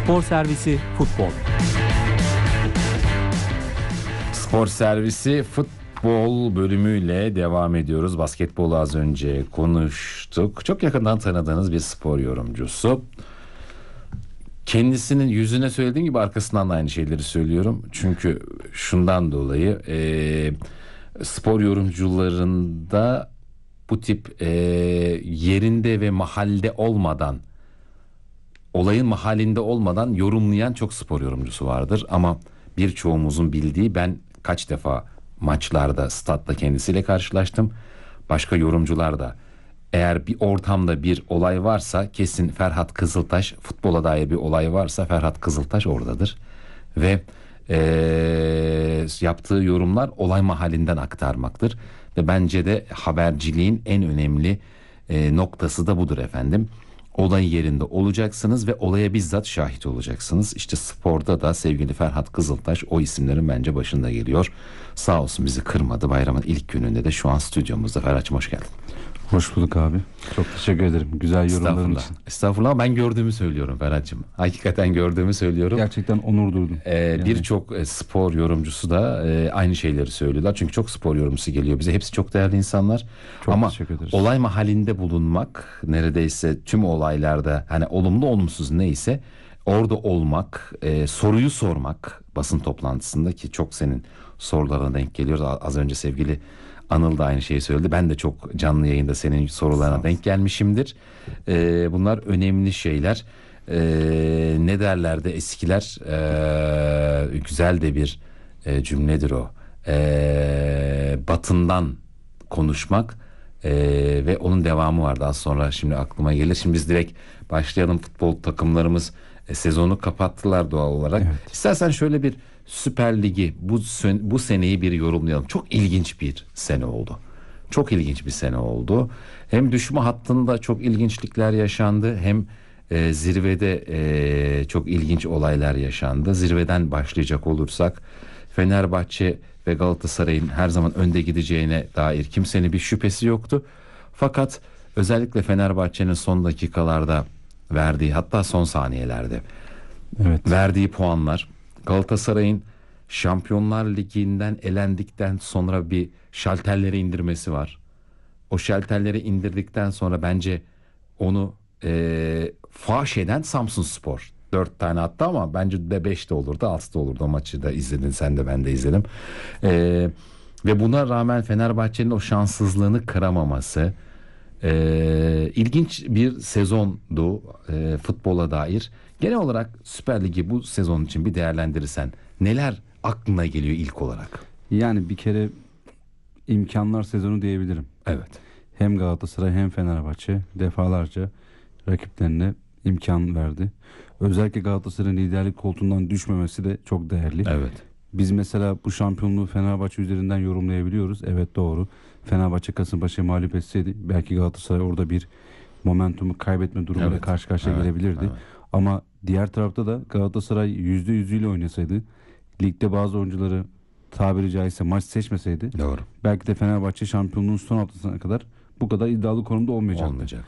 Spor Servisi Futbol. Spor Servisi Futbol bölümüyle devam ediyoruz. Basketbolu az önce konuştuk. Çok yakından tanıdığınız bir spor yorumcusu. Kendisinin yüzüne söylediğim gibi arkasından da aynı şeyleri söylüyorum. Çünkü şundan dolayı spor yorumcularında bu tip yerinde ve mahalde olmadan, olayın mahallinde olmadan yorumlayan çok spor yorumcusu vardır. Ama birçoğumuzun bildiği, ben kaç defa maçlarda statta kendisiyle karşılaştım. Başka yorumcular da, eğer bir ortamda bir olay varsa kesin Ferhat Kızıltaş, futbola dair bir olay varsa Ferhat Kızıltaş oradadır. Ve yaptığı yorumlar olay mahallinden aktarmaktır. Ve bence de haberciliğin en önemli noktası da budur efendim. Olay yerinde olacaksınız ve olaya bizzat şahit olacaksınız. İşte sporda da sevgili Ferhat Kızıltaş o isimlerin bence başında geliyor. Sağ olsun bizi kırmadı, bayramın ilk gününde de şu an stüdyomuzda. Ferhat'cığım hoş geldin. Hoş bulduk abi. Çok teşekkür ederim güzel yorumların için. Estağfurullah, ben gördüğümü söylüyorum Ferhat'cığım. Hakikaten gördüğümü söylüyorum. Gerçekten onur duydum. Yani. Birçok spor yorumcusu da aynı şeyleri söylüyorlar. Çünkü çok spor yorumcusu geliyor bize. Hepsi çok değerli insanlar. Çok ama teşekkür ederiz. olay mahallinde bulunmak, neredeyse tüm olaylarda, hani olumlu olumsuz neyse orada olmak, soruyu sormak basın toplantısında, ki çok senin sorularına denk geliyoruz. Az önce sevgili Anıl da aynı şeyi söyledi. Ben de çok canlı yayında senin sorularına denk gelmişimdir. Bunlar önemli şeyler. Ne derlerdi eskiler? Güzel de bir cümledir o. Batından konuşmak ve onun devamı vardı. Az sonra şimdi aklıma gelir. Şimdi biz direkt başlayalım. Futbol takımlarımız sezonu kapattılar doğal olarak. Evet. İstersen şöyle bir Süper Ligi, bu seneyi bir yorumlayalım. Çok ilginç bir sene oldu. Çok ilginç bir sene oldu. Hem düşme hattında çok ilginçlikler yaşandı, hem zirvede çok ilginç olaylar yaşandı. Zirveden başlayacak olursak, Fenerbahçe ve Galatasaray'ın her zaman önde gideceğine dair kimsenin bir şüphesi yoktu. Fakat özellikle Fenerbahçe'nin son dakikalarda verdiği, hatta son saniyelerde verdiği puanlar, Galatasaray'ın Şampiyonlar Ligi'nden elendikten sonra bir şalterleri indirmesi var. O şalterleri indirdikten sonra bence onu faş eden Samsunspor. 4 tane attı ama bence de 5 de olurdu, 6 da olurdu. O maçı da izledin sen de, ben de izledim. Ve buna rağmen Fenerbahçe'nin o şanssızlığını kıramaması, ilginç bir sezondu futbola dair. Genel olarak Süper Ligi bu sezon için bir değerlendirirsen neler aklına geliyor ilk olarak? Yani bir kere imkanlar sezonu diyebilirim. Evet. Hem Galatasaray hem Fenerbahçe defalarca rakiplerine imkan verdi. Özellikle Galatasaray'ın liderlik koltuğundan düşmemesi de çok değerli. Evet. Biz mesela bu şampiyonluğu Fenerbahçe üzerinden yorumlayabiliyoruz. Evet, doğru. Fenerbahçe Kasımpaşa'yı mağlup etseydi belki Galatasaray orada bir momentumu kaybetme durumuyla karşı karşıya gelebilirdi. Evet. Ama diğer tarafta da Galatasaray %100'üyle oynasaydı, ligde bazı oyuncuları tabiri caizse maç seçmeseydi, Doğru. belki de Fenerbahçe şampiyonluğun son haftasına kadar bu kadar iddialı konumda olmayacaktı.